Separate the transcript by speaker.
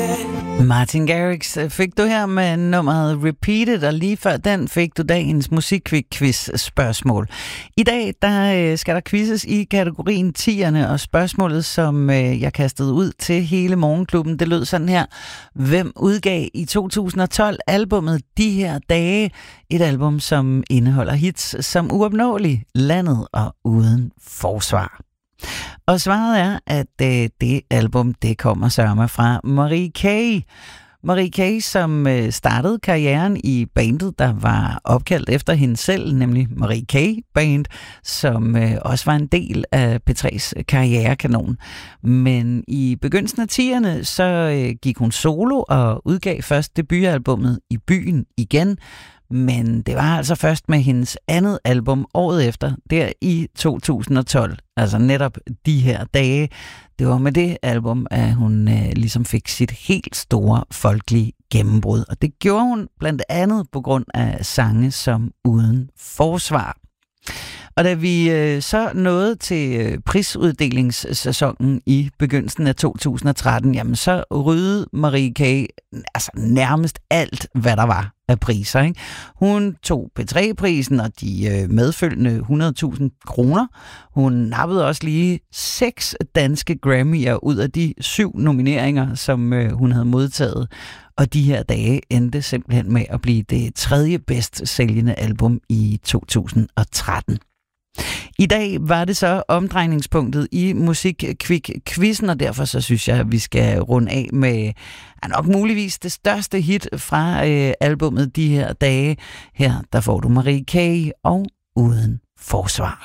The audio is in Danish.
Speaker 1: Martin Garrix fik du her med nummeret Repeated, og lige før den fik du dagens musikquiz-spørgsmål. I dag der skal der quizzes i kategorien 10'erne, og spørgsmålet, som jeg kastede ud til hele morgenklubben, det lød sådan her. Hvem udgav i 2012 albummet De her dage? Et album, som indeholder hits som Uopnåelig, Landet og Uden forsvar. Og svaret er, at det album, det kommer sørme fra Marie K. Marie K., som startede karrieren i bandet, der var opkaldt efter hende selv, nemlig Marie K. Band, som også var en del af P3's karrierekanon. Men i begyndelsen af 10'erne, så gik hun solo og udgav først debutalbummet I byen igen. Men det var altså først med hendes andet album året efter, der i 2012, altså netop De her dage. Det var med det album, at hun ligesom fik sit helt store folkelige gennembrud. Og det gjorde hun blandt andet på grund af sange som Uden forsvar. Og da vi så nåede til prisuddelingsssæsonen i begyndelsen af 2013, jamen så ryddede Marie K. altså nærmest alt, hvad der var af priser. Ikke? Hun tog P3-prisen og de medfølgende 100.000 kroner. Hun nappede også lige 6 danske Grammy'er ud af de 7 nomineringer, som hun havde modtaget. Og De her dage endte simpelthen med at blive det 3. bedst sælgende album i 2013. I dag var det så omdrejningspunktet i Musikquiz-quizzen, og derfor så synes jeg, at vi skal runde af med nok muligvis det største hit fra albumet De her dage. Her der får du Marie K. og Uden forsvar.